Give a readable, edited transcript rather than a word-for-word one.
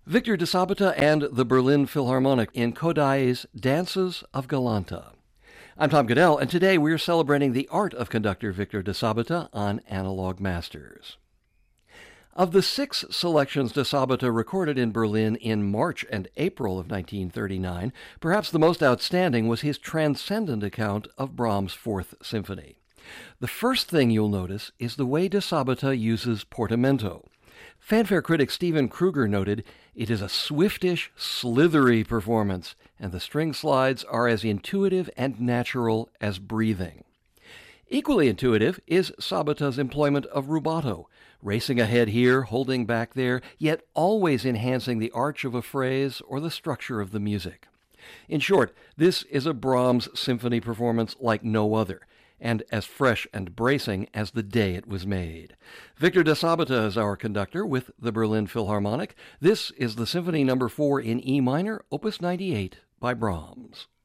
Victor de Sabata and the Berlin Philharmonic in Kodai's Dances of Galanta. I'm Tom Goodell, and today we're celebrating the art of conductor Victor de Sabata on Analog Masters. Of the 6 selections de Sabata recorded in Berlin in March and April of 1939, perhaps the most outstanding was his transcendent account of Brahms' Fourth Symphony. The first thing you'll notice is the way de Sabata uses portamento. Fanfare critic Stephen Kruger noted, "It is a swiftish, slithery performance, and the string slides are as intuitive and natural as breathing." Equally intuitive is Sabata's employment of rubato, racing ahead here, holding back there, yet always enhancing the arch of a phrase or the structure of the music. In short, this is a Brahms symphony performance like no other, and as fresh and bracing as the day it was made. Victor de Sabata is our conductor with the Berlin Philharmonic. This is the Symphony No. 4 in E minor, Opus 98 by Brahms.